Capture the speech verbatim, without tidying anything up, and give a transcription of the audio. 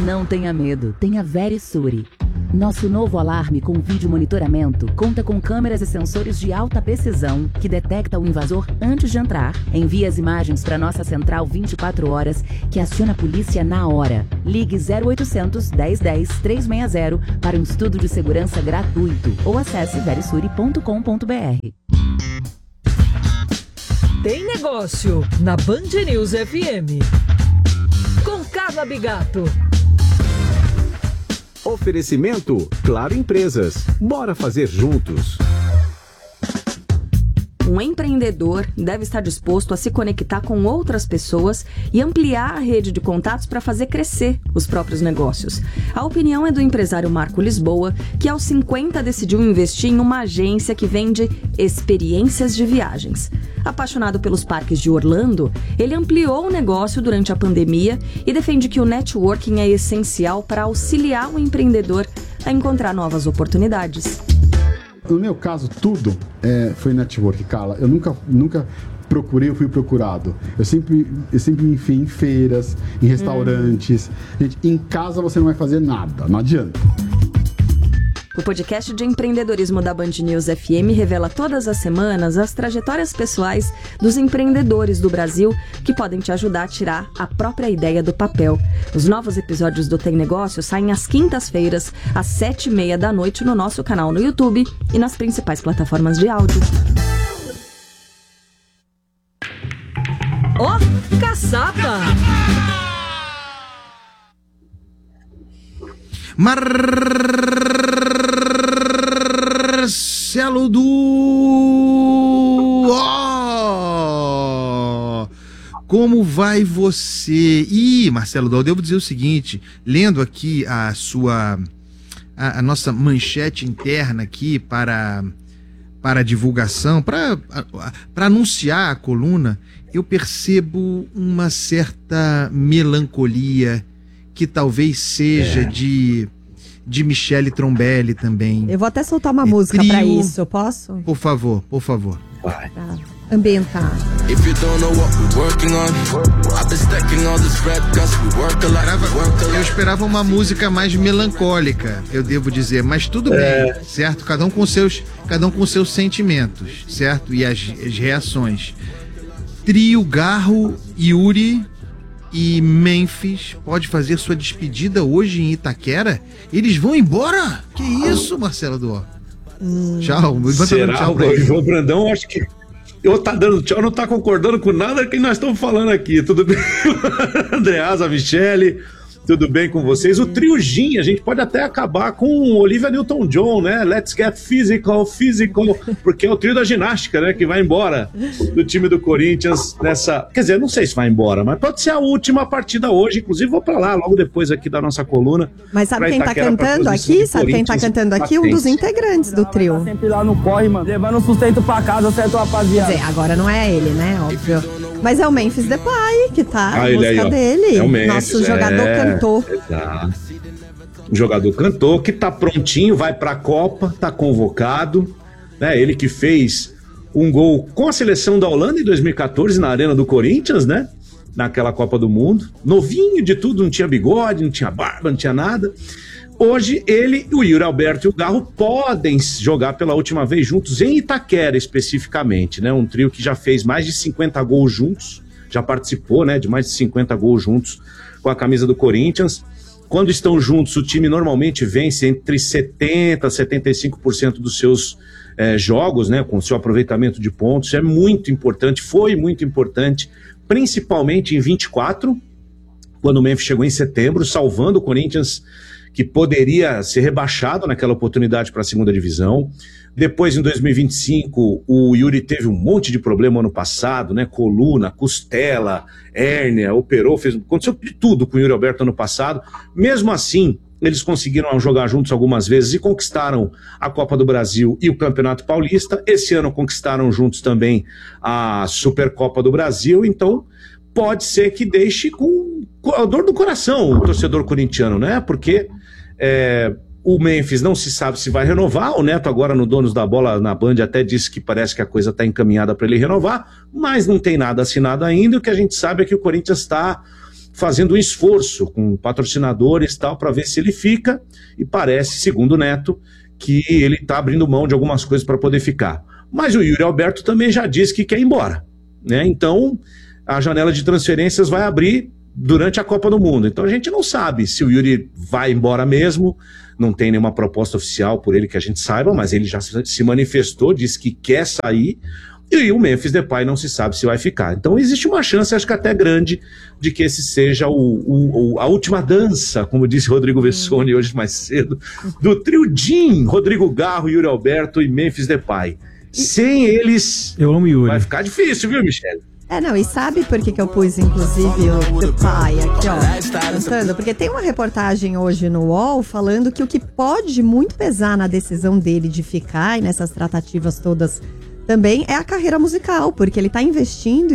Não tenha medo, tenha Verisure. Nosso novo alarme com vídeo monitoramento conta com câmeras e sensores de alta precisão que detecta o invasor antes de entrar, envia as imagens para nossa central vinte e quatro horas, que aciona a polícia na hora. Ligue zero oitocentos, dez dez, trezentos e sessenta para um estudo de segurança gratuito ou acesse verisure ponto com ponto br. Tem negócio na Band News F M. Com Carla Bigato. Oferecimento Claro Empresas. Bora fazer juntos. Um empreendedor deve estar disposto a se conectar com outras pessoas e ampliar a rede de contatos para fazer crescer os próprios negócios. A opinião é do empresário Marco Lisboa, que aos cinquenta decidiu investir em uma agência que vende experiências de viagens. Apaixonado pelos parques de Orlando, ele ampliou o negócio durante a pandemia e defende que o networking é essencial para auxiliar o empreendedor a encontrar novas oportunidades. No meu caso, tudo é, foi network, Carla. Eu nunca, nunca procurei, eu fui procurado. Eu sempre, eu sempre me enfiei em feiras, em restaurantes. Hum. Gente, em casa você não vai fazer nada, não adianta. O podcast de empreendedorismo da Band News F M revela todas as semanas as trajetórias pessoais dos empreendedores do Brasil que podem te ajudar a tirar a própria ideia do papel. Os novos episódios do Tem Negócio saem às quintas-feiras, às sete e meia da noite no nosso canal no YouTube e nas principais plataformas de áudio. Ó, oh, caçapa! Marcelo do... Oh! Como vai você? Ih, Marcelo do, eu devo dizer o seguinte, lendo aqui a sua... A, a nossa manchete interna aqui para, para a divulgação, para, para anunciar a coluna, eu percebo uma certa melancolia que talvez seja é. de, de Michele Trombelli também. Eu vou até soltar uma é música trio... pra isso, eu posso? Por favor, por favor. Vai. Tá. Ambientar. Eu esperava uma música mais melancólica, eu devo dizer, mas tudo é. bem, certo? Cada um com seus, cada um com seus sentimentos, certo? E as, as reações. Trio Garro, Yuri e Memphis pode fazer sua despedida hoje em Itaquera? Eles vão embora? Que isso, Marcelo Duó? Hum, tchau. Será? Tchau pra o João Brandão, acho que eu tá dando tchau, não tá concordando com nada que nós estamos falando aqui. Tudo bem? Andreasa, Michele, tudo bem com vocês? O trio Gin, a gente pode até acabar com Olivia Newton-John, né? Let's get physical, physical, porque é o trio da ginástica, né? Que vai embora do time do Corinthians nessa... Quer dizer, não sei se vai embora, mas pode ser a última partida hoje. Inclusive, vou pra lá, logo depois aqui da nossa coluna. Mas sabe quem tá cantando aqui? Sabe quem tá cantando aqui? Um dos integrantes do trio. Tá sempre lá no corre, mano, levando sustento pra casa, certo, rapaziada? Quer dizer, agora não é ele, né? Óbvio. Mas é o Memphis Depay, que tá, ah, a música aí, dele. É o Memphis, nosso jogador é, cantor. Exato. O jogador cantor que tá prontinho, vai pra Copa, tá convocado. Né? Ele que fez um gol com a seleção da Holanda em dois mil e quatorze na Arena do Corinthians, né? Naquela Copa do Mundo. Novinho de tudo, não tinha bigode, não tinha barba, não tinha nada. Hoje ele, o Yuri Alberto e o Garro podem jogar pela última vez juntos em Itaquera especificamente, né? Um trio que já fez mais de cinquenta gols juntos, já participou, né, de mais de cinquenta gols juntos com a camisa do Corinthians. Quando estão juntos, o time normalmente vence entre setenta por cento a setenta e cinco por cento dos seus é, jogos, né, com seu aproveitamento de pontos. É muito importante, foi muito importante, principalmente em vinte e quatro, quando o Memphis chegou em setembro, salvando o Corinthians, que poderia ser rebaixado naquela oportunidade para a segunda divisão. Depois, em dois mil e vinte e cinco, o Yuri teve um monte de problema ano passado, né? Coluna, costela, hérnia, operou, fez... aconteceu de tudo com o Yuri Alberto ano passado. Mesmo assim, eles conseguiram jogar juntos algumas vezes e conquistaram a Copa do Brasil e o Campeonato Paulista. Esse ano conquistaram juntos também a Supercopa do Brasil, então pode ser que deixe com a dor do coração o torcedor corintiano, né? Porque é, o Memphis não se sabe se vai renovar. O Neto agora no Donos da Bola na Band até disse que parece que a coisa está encaminhada para ele renovar, mas não tem nada assinado ainda. O que a gente sabe é que o Corinthians está fazendo um esforço com patrocinadores e tal para ver se ele fica, e parece, segundo o Neto, que ele está abrindo mão de algumas coisas para poder ficar. Mas o Yuri Alberto também já disse que quer ir embora, né? Então a janela de transferências vai abrir durante a Copa do Mundo. Então a gente não sabe se o Yuri vai embora mesmo, não tem nenhuma proposta oficial por ele que a gente saiba, mas ele já se manifestou, disse que quer sair, e o Memphis Depay não se sabe se vai ficar. Então existe uma chance, acho que até grande, de que esse seja o, o, a última dança, como disse Rodrigo Vessoni hoje mais cedo, do trio Jim, Rodrigo Garro, Yuri Alberto e Memphis Depay. Sem eles, eu amo Yuri. Vai ficar difícil, viu, Michele? É, não, e sabe por que, que eu pus, inclusive, o Depay aqui, ó, cantando? Porque tem uma reportagem hoje no U O L falando que o que pode muito pesar na decisão dele de ficar e nessas tratativas todas também é a carreira musical, porque ele tá investindo